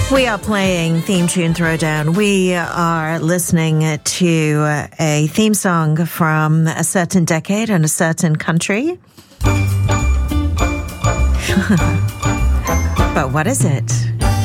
We are playing Theme Tune Throwdown. We are listening to a theme song from a certain decade and a certain country. But what is it?